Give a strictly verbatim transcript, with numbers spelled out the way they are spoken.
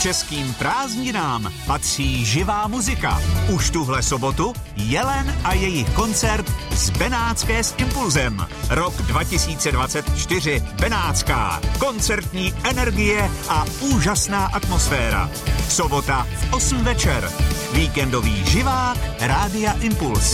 Českým prázdninám patří živá muzika. Už tuhle sobotu Jelen a jejich koncert z Benátské s Impulzem. Rok dva tisíce dvacet čtyři Benátská. Koncertní energie a úžasná atmosféra. Sobota v osm večer. Víkendový živák Rádia Impuls.